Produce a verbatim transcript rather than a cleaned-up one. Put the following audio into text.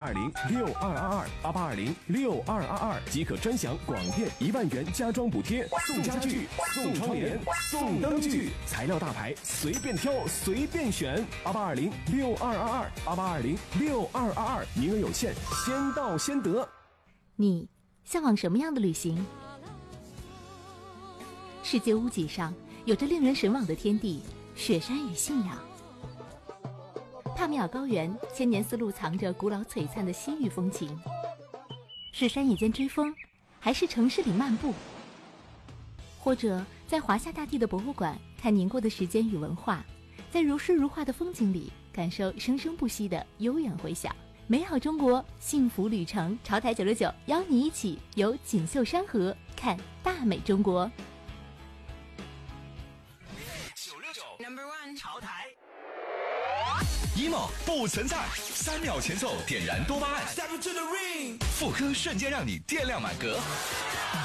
二零六二二二八八二零六二二二即可专享广电一万元家装补贴，送家具、送窗帘、送灯具，材料大牌随便挑随便选。八八二零六二二二八八二零六二二二，名额有限，先到先得。 你向往什么样的旅行？世界屋脊上有着令人神往的天地，雪山与信仰。帕米尔高原千年丝路藏着古老璀璨的西域风情。是山野间追风，还是城市里漫步？或者在华夏大地的博物馆看凝过的时间与文化，在如诗如画的风景里感受生生不息的悠远回响。美好中国，幸福旅程，潮台九六九邀你一起游锦绣山河，看大美中国。 九六九 Number One 潮台。emo 不存在，三秒前奏点燃多巴胺，副歌瞬间让你电量满格。